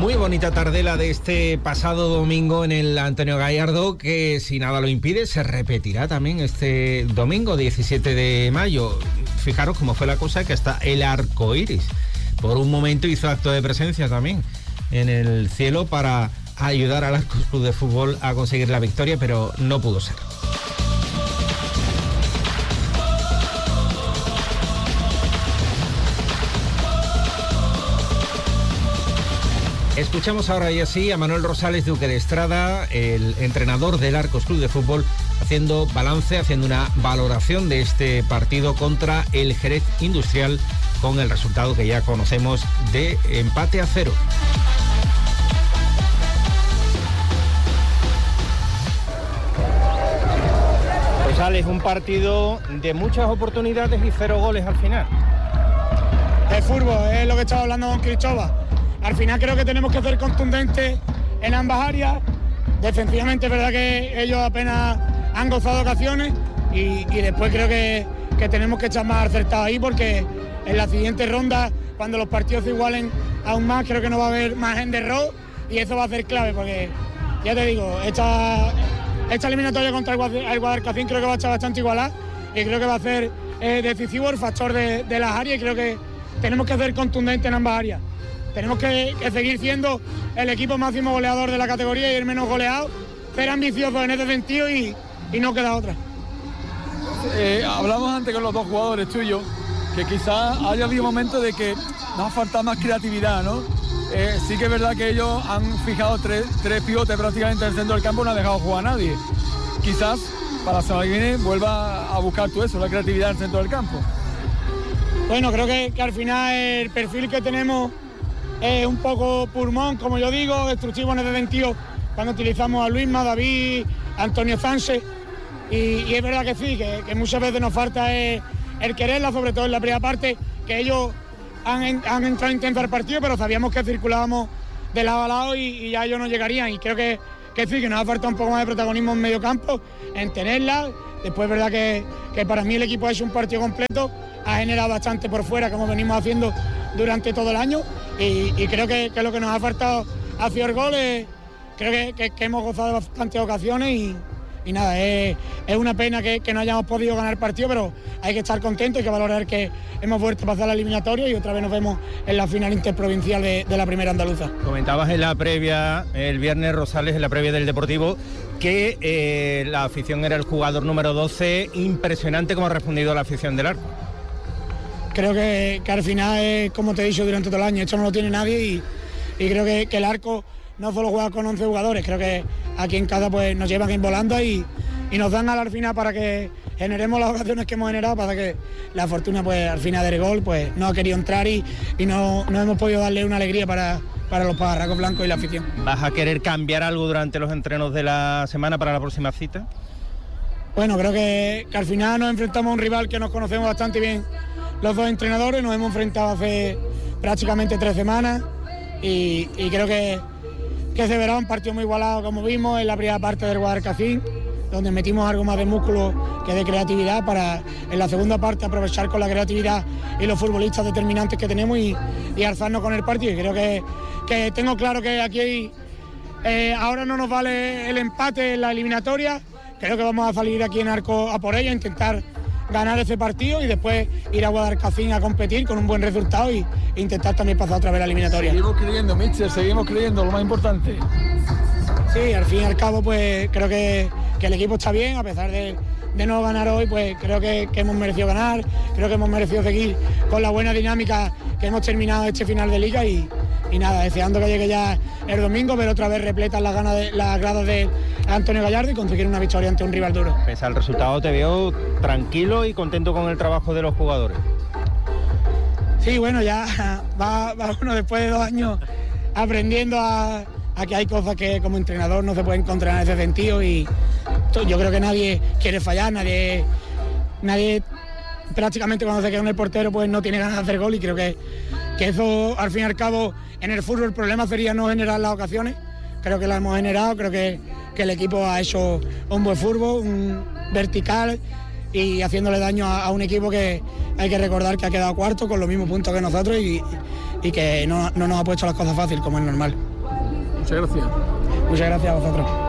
Muy bonita tarde la de este pasado domingo en el Antonio Gallardo, que si nada lo impide se repetirá también este domingo 17 de mayo. Fijaros cómo fue la cosa, que hasta el arco iris por un momento hizo acto de presencia también en el cielo para ayudar al Arcos Club de Fútbol a conseguir la victoria, pero no pudo ser. Escuchamos ahora y así a Manuel Rosales Duque de Estrada, el entrenador del Arcos Club de Fútbol, haciendo balance, haciendo una valoración de este partido contra el Jerez Industrial, con el resultado que ya conocemos de empate a 0. Rosales, un partido de muchas oportunidades y 0 goles al final. El fútbol es lo que estaba hablando con Cristóbal. Al final creo que tenemos que ser contundentes en ambas áreas. Defensivamente es verdad que ellos apenas han gozado de ocasiones y después creo que tenemos que echar más acertados ahí, porque en la siguiente ronda, cuando los partidos se igualen aún más, creo que no va a haber margen de error y eso va a ser clave, porque ya te digo, esta eliminatoria contra el Guadalcacín creo que va a estar bastante igualada y creo que va a ser decisivo el factor de las áreas, y creo que tenemos que ser contundentes en ambas áreas. Tenemos que seguir siendo el equipo máximo goleador de la categoría y el menos goleado, ser ambiciosos en ese sentido y no queda otra. Hablamos antes con los dos jugadores tuyos, que quizás haya habido momentos de que nos ha faltado más creatividad, ¿no? Sí que es verdad que ellos han fijado tres pivotes prácticamente en el centro del campo, no han dejado jugar a nadie. Quizás para la semana que viene vuelva a buscar tú eso, la creatividad en el centro del campo. Bueno, creo que al final el perfil que tenemos es un poco pulmón, como yo digo, destructivo en ese sentido, cuando utilizamos a Luisma, David, Antonio Sánchez, y es verdad que sí, que muchas veces nos falta el quererla, sobre todo en la primera parte, que ellos han entrado intensos al partido, pero sabíamos que circulábamos de lado a lado y ya ellos no llegarían, y creo que sí, que nos ha faltado un poco más de protagonismo en medio campo, en tenerla. Después es verdad que para mí el equipo ha hecho un partido completo, ha generado bastante por fuera, como venimos haciendo durante todo el año, y creo que lo que nos ha faltado ha sido el gol. Creo que hemos gozado de bastantes ocasiones y nada, es una pena que no hayamos podido ganar el partido, pero hay que estar contentos, hay que valorar que hemos vuelto a pasar la eliminatoria y otra vez nos vemos en la final interprovincial de la primera andaluza. Comentabas en la previa, el viernes, Rosales, en la previa del Deportivo, que la afición era el jugador número 12, impresionante cómo ha respondido la afición del Arco. Creo que al final, como te he dicho durante todo el año, esto no lo tiene nadie y creo que el Arco no solo juega con 11 jugadores, creo que aquí en casa pues nos llevan en volando y nos dan al final para que generemos las ocasiones que hemos generado, para que la fortuna pues al final del gol pues no ha querido entrar y no hemos podido darle una alegría para los pajarracos blancos y la afición. ¿Vas a querer cambiar algo durante los entrenos de la semana para la próxima cita? Bueno, creo que al final nos enfrentamos a un rival que nos conocemos bastante bien los dos entrenadores, nos hemos enfrentado hace prácticamente 3 semanas y creo que se verá un partido muy igualado, como vimos en la primera parte del Guadalcacín, donde metimos algo más de músculo que de creatividad, para en la segunda parte aprovechar con la creatividad y los futbolistas determinantes que tenemos y alzarnos con el partido. Y creo que tengo claro que aquí ahora no nos vale el empate en la eliminatoria, creo que vamos a salir aquí en Arco a por ello, a intentar ganar ese partido y después ir a Guadalcacín a competir con un buen resultado y intentar también pasar otra vez la eliminatoria. Seguimos creyendo, míster, seguimos creyendo, lo más importante. Sí, al fin y al cabo pues creo que el equipo está bien, a pesar de no ganar hoy, pues creo que hemos merecido ganar, creo que hemos merecido seguir con la buena dinámica que hemos terminado este final de liga y nada, deseando que llegue ya el domingo, ver otra vez repletas las gradas de Antonio Gallardo y conseguir una victoria ante un rival duro. Pese al resultado, te veo tranquilo y contento con el trabajo de los jugadores. Sí, bueno, ya va uno después de 2 años aprendiendo a que hay cosas que como entrenador no se pueden encontrar en ese sentido y yo creo que nadie quiere fallar, nadie prácticamente cuando se queda en el portero pues no tiene ganas de hacer gol y creo que eso al fin y al cabo en el fútbol el problema sería no generar las ocasiones, creo que las hemos generado, creo que el equipo ha hecho un buen fútbol, un vertical y haciéndole daño a un equipo que hay que recordar que ha quedado cuarto con los mismos puntos que nosotros y que no nos ha puesto las cosas fáciles como es normal. Muchas gracias. Muchas gracias a vosotros.